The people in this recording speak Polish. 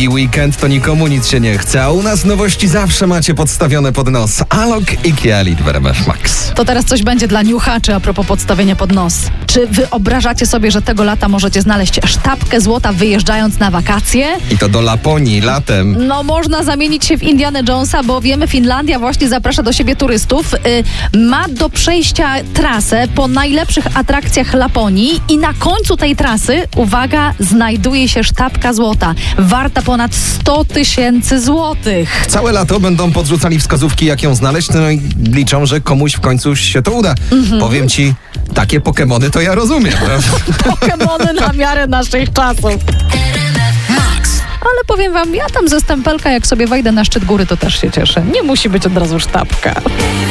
długi weekend, to nikomu nic się nie chce, a u nas nowości zawsze macie podstawione pod nos. Alok i Kialit w RMF Max. To teraz coś będzie dla niuchaczy a propos podstawienia pod nos. Czy wyobrażacie sobie, że tego lata możecie znaleźć sztabkę złota wyjeżdżając na wakacje? I to do Laponii latem. No można zamienić się w Indiana Jonesa, bo wiemy, Finlandia właśnie zaprasza do siebie turystów. Ma do przejścia trasę po najlepszych atrakcjach Laponii i na końcu tej trasy, uwaga, znajduje się sztabka złota. Warta ponad 100 000 złotych. Całe lato będą podrzucali wskazówki, jak ją znaleźć, no i liczą, że komuś w końcu się to uda. Powiem ci, takie Pokemony to ja rozumiem. Pokemony na miarę naszych czasów. Ale powiem wam, ja tam ze stempelka, jak sobie wejdę na szczyt góry, to też się cieszę. Nie musi być od razu sztabka.